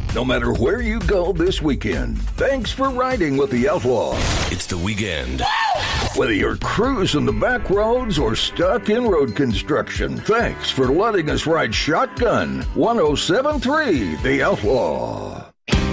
no matter where you go this weekend. Thanks for riding with the Outlaw. It's the weekend. Whether you're cruising the back roads or stuck in road construction, thanks for letting us ride shotgun. 107.3 The Outlaw.